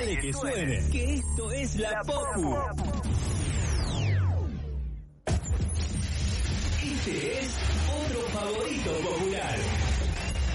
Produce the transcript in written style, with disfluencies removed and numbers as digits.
Dale que suene, que esto es La Popu. Este es otro favorito popular.